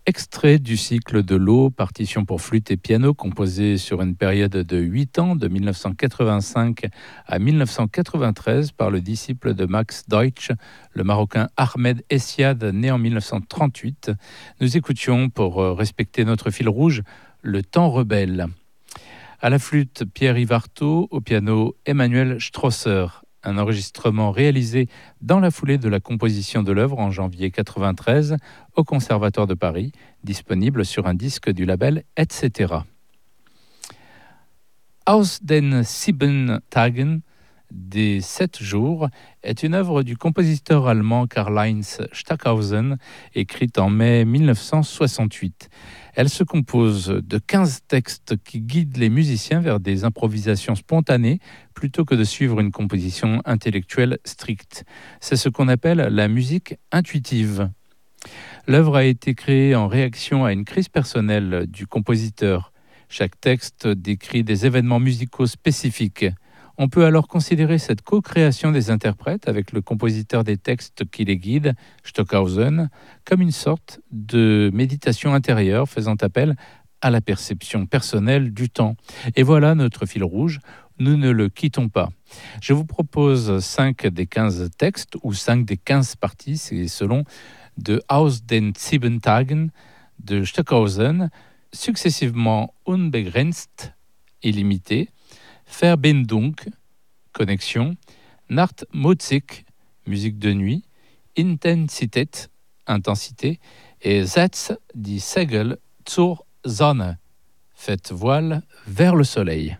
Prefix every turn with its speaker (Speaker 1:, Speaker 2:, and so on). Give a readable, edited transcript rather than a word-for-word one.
Speaker 1: Extrait du cycle de l'eau, partition pour flûte et piano, composé sur une période de 8 ans, de 1985 à 1993, par le disciple de Max Deutsch, le Marocain Ahmed Essiad, né en 1938. Nous écoutions, pour respecter notre fil rouge, Le temps rebelle. À la flûte, Pierre-Yves Artaud, au piano, Emmanuel Strosser. Un enregistrement réalisé dans la foulée de la composition de l'œuvre en janvier 93 au Conservatoire de Paris, disponible sur un disque du label Etc. Aus den 7 Tagen, des 7 jours, est une œuvre du compositeur allemand Karl-Heinz Stockhausen, écrite en mai 1968. Elle se compose de 15 textes qui guident les musiciens vers des improvisations spontanées plutôt que de suivre une composition intellectuelle stricte. C'est ce qu'on appelle la musique intuitive. L'œuvre a été créée en réaction à une crise personnelle du compositeur. Chaque texte décrit des événements musicaux spécifiques. On peut alors considérer cette co-création des interprètes avec le compositeur des textes qui les guide, Stockhausen, comme une sorte de méditation intérieure faisant appel à la perception personnelle du temps. Et voilà notre fil rouge, nous ne le quittons pas. Je vous propose 5 des 15 textes ou 5 des 15 parties, c'est selon, de Aus den 7 Tagen de Stockhausen, successivement Unbegrenzt, illimité, Verbindung, connexion, Nachtmusik, musique de nuit, Intensität, intensité, et Setz die Segel zur Sonne, faites voile vers le soleil.